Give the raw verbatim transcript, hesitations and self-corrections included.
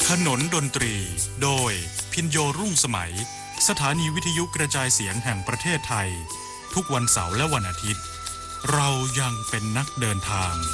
ถนนดนตรีโดยพินโยรุ่งสมัยสถานีวิทยุกระจายเสียงแห่งประเทศไทยทุกวันเสาร์และวันอาทิตย์เรายังเป็นนักเดินทาง